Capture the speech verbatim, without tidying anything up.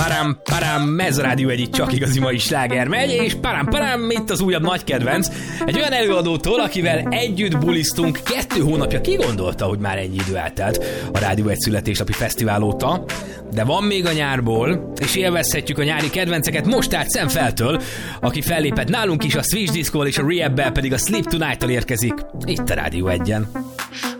Parám, parám, ez a Rádió egyik csak igazi mai sláger megy, és parám, parám, itt az újabb nagy kedvenc. Egy olyan előadótól, akivel együtt bulisztunk kettő hónapja, ki gondolta, hogy már ennyi idő eltelt a Rádió egy születésnapi fesztivál óta. De van még a nyárból, és élvezhetjük a nyári kedvenceket most át Szemfeltől, aki fellépett nálunk is a Switch Disco-val és a Rehab-bel pedig a Sleep Tonight-tal érkezik itt a Rádió egyen.